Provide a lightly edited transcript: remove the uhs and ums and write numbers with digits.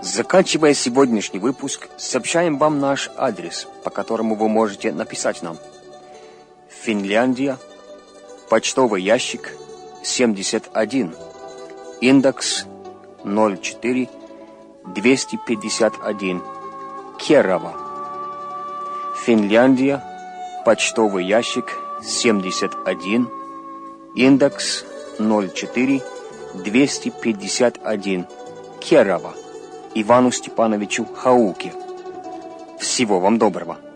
Заканчивая сегодняшний выпуск, сообщаем вам наш адрес, по которому вы можете написать нам. Финляндия, почтовый ящик 71, индекс 04251, Керава. Финляндия, почтовый ящик 71, индекс 04251, Керава. Ивану Степановичу Хауке. Всего вам доброго.